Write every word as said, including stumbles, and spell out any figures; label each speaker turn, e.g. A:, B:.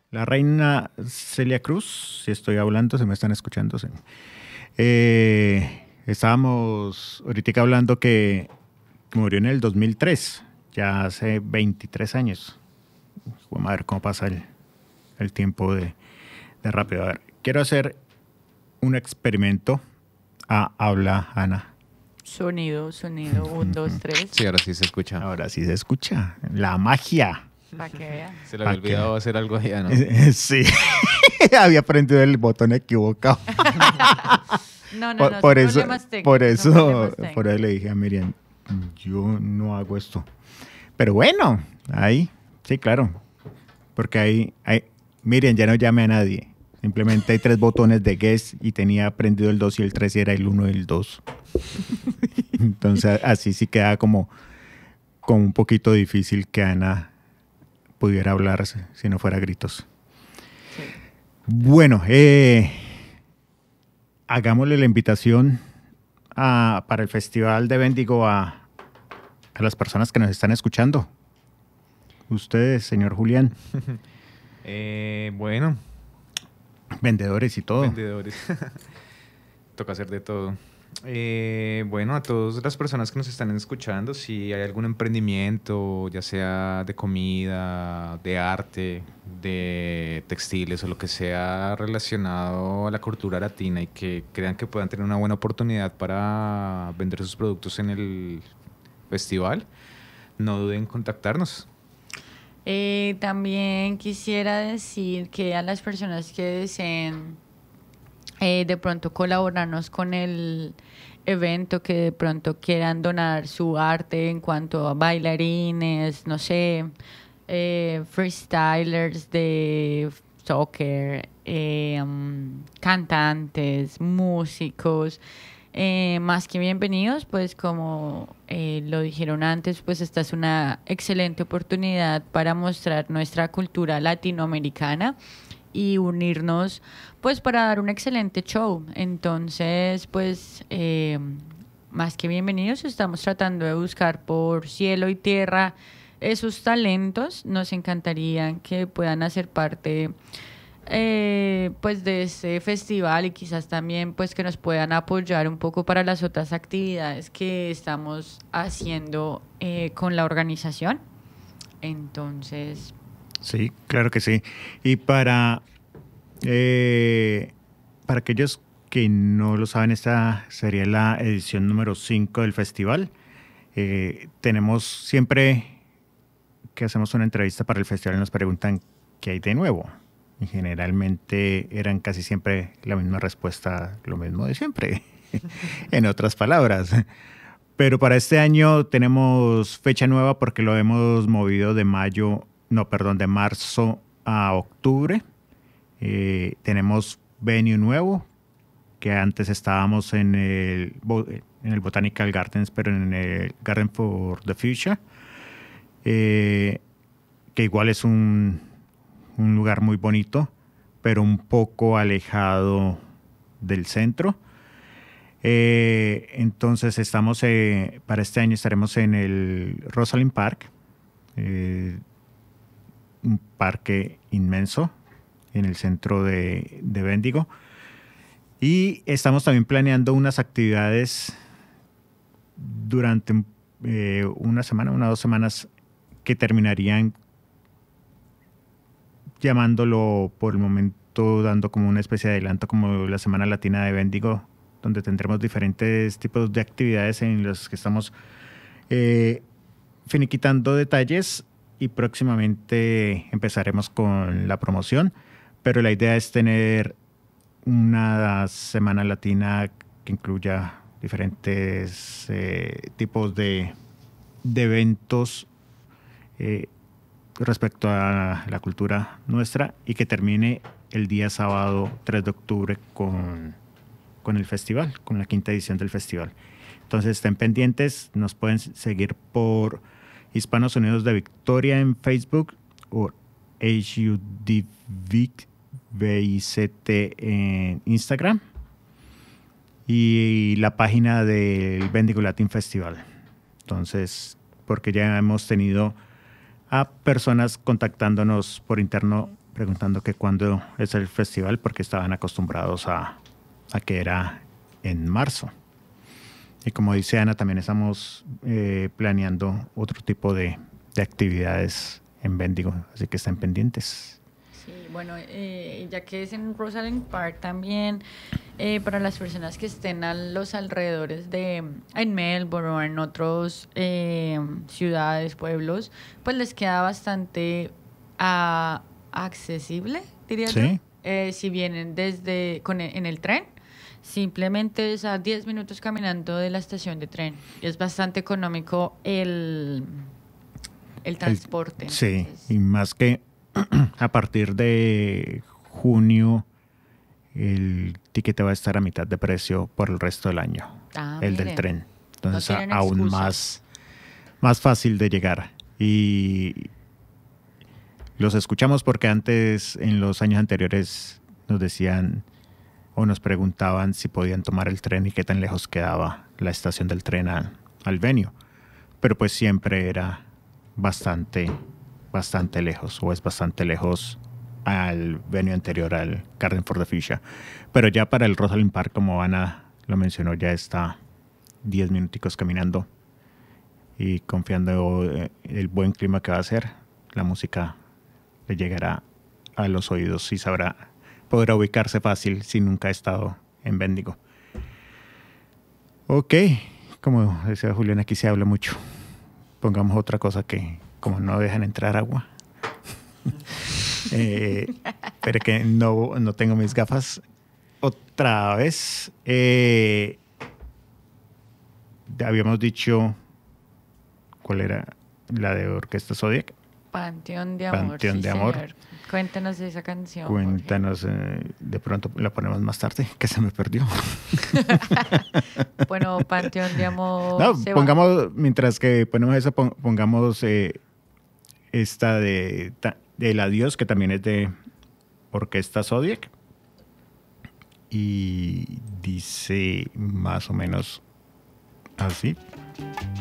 A: La reina Celia Cruz, si estoy hablando, se me están escuchando. Sí. Eh, estábamos ahorita hablando que murió en el dos mil tres, ya hace veintitrés años. Vamos a ver cómo pasa el, el tiempo de, de rápido. A ver, quiero hacer un experimento. Ah, habla Ana.
B: Sonido, sonido, un, dos, tres.
C: Sí, ahora sí se escucha.
A: Ahora sí se escucha. La magia.
B: Para que vean.
C: Se le había olvidado hacer algo allá, ¿no?
A: Sí, había prendido el botón equivocado.
B: No, no,
A: por,
B: no,
A: por
B: son
A: eso,
B: problemas técnicos,
A: por
B: son
A: eso,
B: problemas técnicos.
A: por eso le dije a Miriam, yo no hago esto. Pero bueno, ahí, sí, claro. Porque ahí, ahí, Miriam, ya no llame a nadie. Simplemente hay tres botones de guest y tenía prendido el dos y el tres y era el uno y el dos. Entonces así sí queda como, como un poquito difícil que Ana pudiera hablar si no fuera gritos.
B: Sí.
A: Bueno, eh, hagámosle la invitación a, para el Festival de Bendigo a, a las personas que nos están escuchando. Ustedes, señor Julián.
C: eh, bueno.
A: Vendedores y todo.
C: Vendedores. Toca hacer de todo. Eh, bueno, a todas las personas que nos están escuchando, si hay algún emprendimiento, ya sea de comida, de arte, de textiles o lo que sea relacionado a la cultura latina y que crean que puedan tener una buena oportunidad para vender sus productos en el festival, no duden en contactarnos.
B: Eh, también quisiera decir que a las personas que deseen eh, de pronto colaborarnos con el evento, que de pronto quieran donar su arte en cuanto a bailarines, no sé, eh, freestylers de soccer, eh, um, cantantes, músicos, Eh, más que bienvenidos, pues como eh, lo dijeron antes, pues esta es una excelente oportunidad para mostrar nuestra cultura latinoamericana y unirnos pues para dar un excelente show. Entonces, pues eh, más que bienvenidos, estamos tratando de buscar por cielo y tierra esos talentos. Nos encantaría que puedan hacer parte Eh, pues de este festival y quizás también pues que nos puedan apoyar un poco para las otras actividades que estamos haciendo eh, con la organización. Entonces,
A: sí, claro que sí. Y para eh, para aquellos que no lo saben, esta sería la edición número cinco del festival. Eh, tenemos siempre que hacemos una entrevista para el festival nos preguntan qué hay de nuevo. Y generalmente eran casi siempre la misma respuesta, lo mismo de siempre, en otras palabras. Pero para este año tenemos fecha nueva porque lo hemos movido de mayo, no, perdón, de marzo a octubre. Eh, tenemos venue nuevo, que antes estábamos en el, en el Botanical Gardens, pero en el Garden for the Future, eh, que igual es un... un lugar muy bonito, pero un poco alejado del centro. Eh, entonces estamos, eh, para este año estaremos en el Rosalind Park, eh, un parque inmenso en el centro de, de Bendigo. Y estamos también planeando unas actividades durante eh, una semana, una o dos semanas que terminarían llamándolo por el momento, dando como una especie de adelanto como la Semana Latina de Bendigo, donde tendremos diferentes tipos de actividades en los que estamos eh, finiquitando detalles y próximamente empezaremos con la promoción, pero la idea es tener una Semana Latina que incluya diferentes eh, tipos de, de eventos eh, respecto a la cultura nuestra y que termine el día sábado tres de octubre con, con el festival, con la quinta edición del festival. Entonces estén pendientes, nos pueden seguir por Hispanos Unidos de Victoria en Facebook o H U D V I C T en Instagram y la página del Bendigo Latin Festival. Entonces, porque ya hemos tenido a personas contactándonos por interno preguntando que cuándo es el festival, porque estaban acostumbrados a, a que era en marzo. Y como dice Ana, también estamos eh, planeando otro tipo de, de actividades en Bendigo, así que estén pendientes.
B: Sí, bueno, eh, ya que es en Rosalind Park también, eh, para las personas que estén a los alrededores de, en Melbourne o en otras eh, ciudades, pueblos, pues les queda bastante uh, accesible, diría
A: ¿Sí?
B: yo. Eh, si vienen desde con el, en el tren, simplemente es a diez minutos caminando de la estación de tren. Es bastante económico el, el transporte.
A: El, sí,
B: entonces.
A: Y más que a partir de junio el tiquete va a estar a mitad de precio por el resto del año,
B: Ah,
A: el
B: miren.
A: del tren. Entonces
B: No tienen
A: aún
B: excusa.
A: más, más fácil de llegar. Y los escuchamos porque antes, en los años anteriores, nos decían o nos preguntaban si podían tomar el tren y qué tan lejos quedaba la estación del tren al, al venue. Pero pues siempre era bastante, bastante lejos, o es bastante lejos al venue anterior, al Garden for the Fuchsia. Pero ya para el Rosalind Park, como Ana lo mencionó, ya está diez minuticos caminando y confiando en el buen clima que va a ser, la música le llegará a los oídos y sabrá, podrá ubicarse fácil si nunca ha estado en Bendigo. Ok, como decía Julián, aquí se habla mucho. Pongamos otra cosa que, como no dejan entrar agua, eh, pero que no, no tengo mis gafas. Otra vez, eh, habíamos dicho, ¿cuál era la de Orquesta Zodiac?
B: Panteón de Amor.
A: Panteón
B: sí,
A: de Amor.
B: Señor. Cuéntanos de esa canción.
A: Cuéntanos, eh, de pronto la ponemos más tarde, que se me perdió.
B: Bueno, Panteón de Amor.
A: No,
B: se
A: pongamos,
B: va.
A: mientras que ponemos eso, pon- pongamos eh, esta de, ta- del Adiós, que también es de Orquesta Zodiac. Y dice más o menos así.